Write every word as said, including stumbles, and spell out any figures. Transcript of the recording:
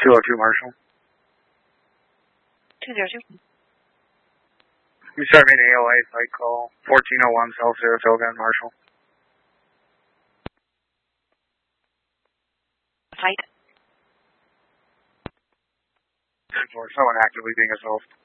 two oh two Marshall. two zero two. You start me an A O A site call, fourteen oh one South Saratoga and Marshall. Site. For someone actively being assaulted.